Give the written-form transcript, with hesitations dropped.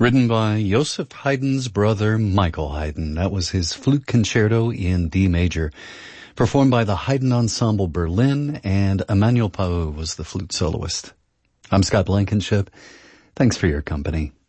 Written by Joseph Haydn's brother, Michael Haydn. That was his flute concerto in D major, performed by the Haydn Ensemble Berlin, and Emmanuel Pau was the flute soloist. I'm Scott Blankenship. Thanks for your company.